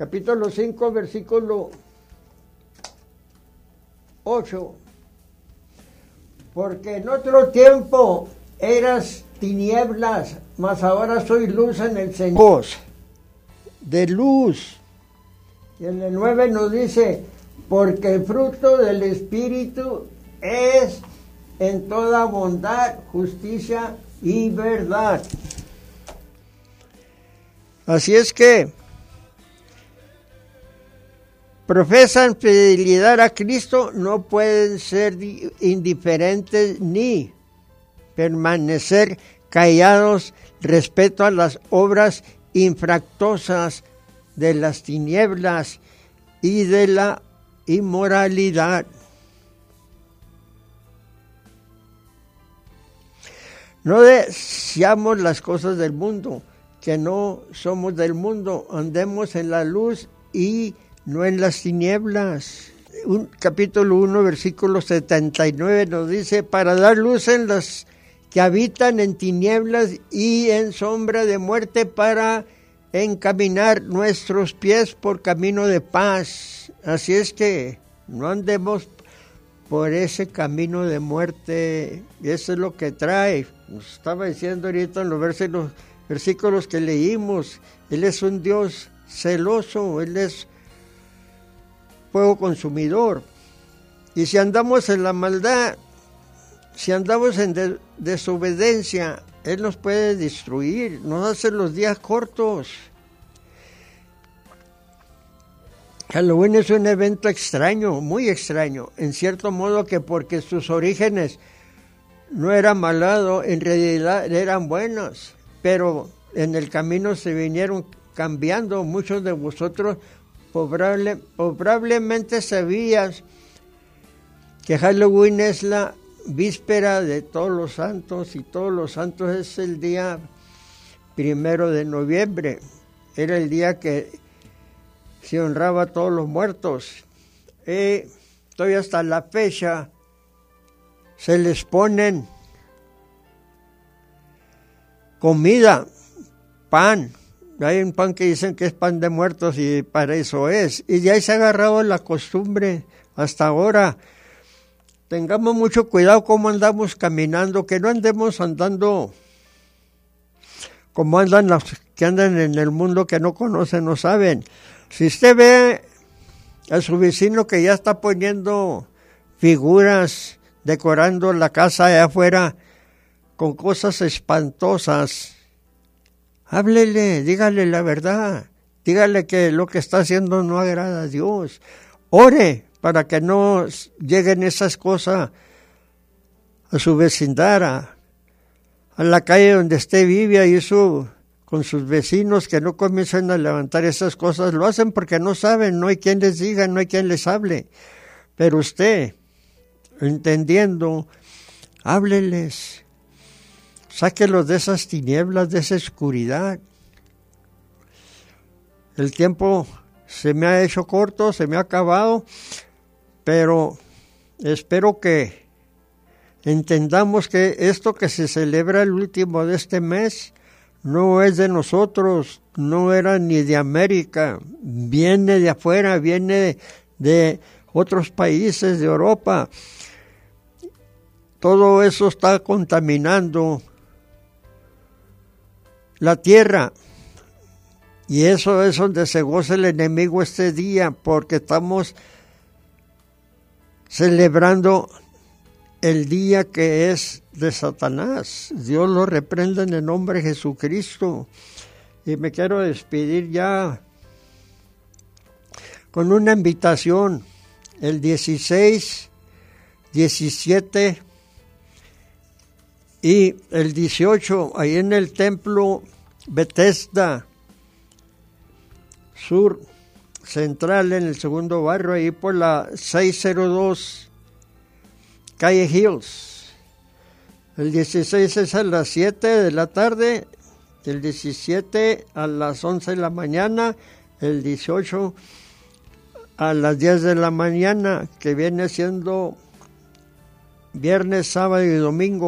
capítulo 5, versículo 8. Porque en otro tiempo eras tinieblas, mas ahora soy luz en el Señor. De luz. Y en el 9 nos dice, porque el fruto del Espíritu es en toda bondad, justicia y verdad. Así es que profesan fidelidad a Cristo, no pueden ser indiferentes ni permanecer callados respecto a las obras infractuosas de las tinieblas y de la inmoralidad. No deseamos las cosas del mundo, que no somos del mundo, andemos en la luz y no en las tinieblas. Capítulo 1, versículo 79 nos dice, para dar luz en los que habitan en tinieblas y en sombra de muerte, para encaminar nuestros pies por camino de paz. Así es que no andemos por ese camino de muerte, y eso es lo que trae. Nos estaba diciendo ahorita en los versículos que leímos, Él es un Dios celoso, Él es fuego consumidor. Y si andamos en la maldad, si andamos en desobediencia, Él nos puede destruir, nos hace los días cortos. Halloween es un evento extraño, muy extraño, en cierto modo que porque sus orígenes no eran malvados, en realidad eran buenos, pero en el camino se vinieron cambiando. Muchos de vosotros probablemente sabías que Halloween es la víspera de Todos los Santos, y Todos los Santos es el día 1 de noviembre. Era el día que se honraba a todos los muertos. Todavía hasta la fecha se les ponen comida, pan. Hay un pan que dicen que es pan de muertos y para eso es. Y de ahí se ha agarrado la costumbre hasta ahora. Tengamos mucho cuidado cómo andamos caminando, que no andemos andando como andan los que andan en el mundo, que no conocen, no saben. Si usted ve a su vecino que ya está poniendo figuras, decorando la casa allá afuera con cosas espantosas, háblele, dígale la verdad, dígale que lo que está haciendo no agrada a Dios. Ore para que no lleguen esas cosas a su vecindad, a la calle donde usted vive, ahí con sus vecinos, que no comiencen a levantar esas cosas. Lo hacen porque no saben, no hay quien les diga, no hay quien les hable. Pero usted, entendiendo, hábleles, sáquelos de esas tinieblas, de esa oscuridad. El tiempo se me ha hecho corto, se me ha acabado, pero espero que entendamos que esto que se celebra el último de este mes no es de nosotros, no era ni de América, viene de afuera, viene de otros países de Europa. Todo eso está contaminando la tierra, y eso es donde se goza el enemigo este día, porque estamos celebrando el día que es de Satanás. Dios lo reprenda en el nombre de Jesucristo. Y me quiero despedir ya con una invitación. El 16, 17 y el 18, ahí en el templo Bethesda Sur Central, en el segundo barrio, ahí por la 602 Calle Hills. El 16 es a las 7 de la tarde, el 17 a las 11 de la mañana, el 18 a las 10 de la mañana, que viene siendo viernes, sábado y domingo.